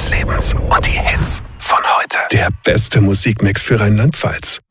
des Lebens und die Hits von heute. Der beste Musikmix für Rheinland-Pfalz.